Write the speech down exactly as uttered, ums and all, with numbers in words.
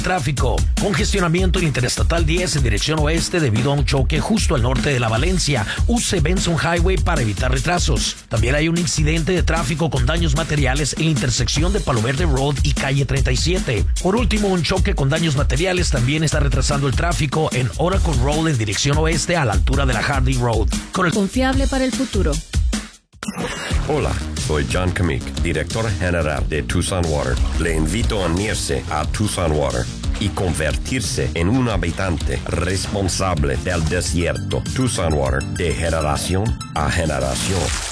Tráfico. Congestionamiento en Interestatal diez en dirección oeste debido a un choque justo al norte de la Valencia. Use Benson Highway para evitar retrasos. También hay un incidente de tráfico con daños materiales en la intersección de Palo Verde Road y calle treinta y siete. Por último, un choque con daños materiales también está retrasando el tráfico en Oracle Road en dirección oeste a la altura de la Hardy Road. Con el... Confiable para el futuro. Hola, soy John Kamik, director general de Tucson Water. Le invito a unirse a Tucson Water y convertirse en un habitante responsable del desierto. Tucson Water, de generación a generación.